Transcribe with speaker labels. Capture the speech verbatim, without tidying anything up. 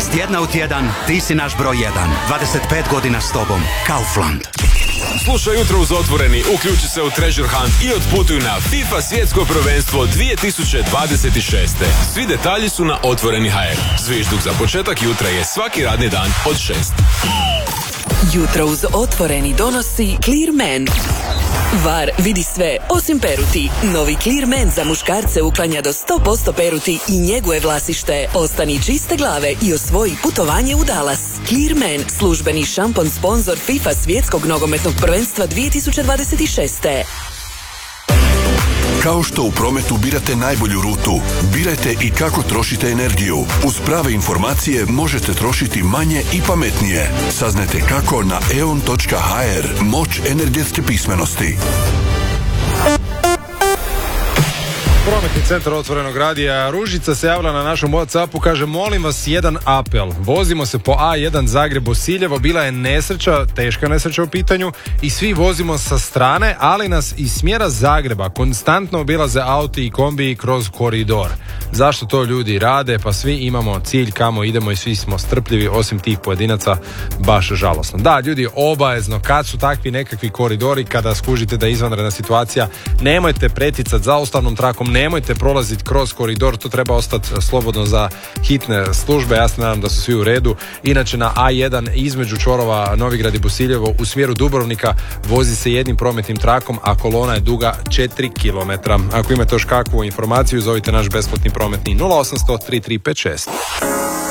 Speaker 1: Iz tjedna u tjedan ti si naš broj jedan. dvadeset pet godina s tobom. Kaufland.
Speaker 2: Slušaj Jutro uz otvoreni, uključi se u Treasure Hunt i otputuj na FIFA svjetsko prvenstvo dvije tisuće dvadeset šeste. Svi detalji su na otvoreni točka ha er. Zvižduk za početak jutra je svaki radni dan od šest.
Speaker 3: Jutro uz otvoreni donosi Clearman. Var vidi sve osim peruti. Novi Clearman za muškarce uklanja do sto posto peruti i njeguje vlasište. Ostani čiste glave i osvoji putovanje u Dallas. Clearman, službeni šampon sponsor FIFA svjetskog nogometnog prvenstva dvije tisuće dvadeset šeste.
Speaker 4: Kao što u prometu birate najbolju rutu, birajte i kako trošite energiju. Uz prave informacije možete trošiti manje i pametnije. Saznajte kako na e on točka ha er. Moć energetske pismenosti.
Speaker 5: Prometni centar Otvorenog radija. Ružica se javila na našom WhatsAppu, kaže: molim vas jedan apel. Vozimo se po A jedan Zagreb-Bosiljevo, bila je nesreća, teška nesreća u pitanju i svi vozimo sa strane, ali nas iz smjera Zagreba konstantno obilaze auti i kombiji kroz koridor. Zašto to ljudi rade? Pa svi imamo cilj kamo idemo i svi smo strpljivi, osim tih pojedinaca, baš žalosno. Da, ljudi, obavezno, kad su takvi nekakvi koridori, kada skužite da je izvanredna situacija, nemojte preticati zaustavnom trakom, nemojte prolaziti kroz koridor, to treba ostati slobodno za hitne službe. Ja se nadam da su svi u redu. Inače, na A jedan između čvorova Novigrad i Bosiljevo u smjeru Dubrovnika vozi se jednim prometnim trakom, a kolona je duga četiri kilometra. Ako imate još kakvu informaciju, zovite naš besplatni prometni nula osam sto tri tri pet šest.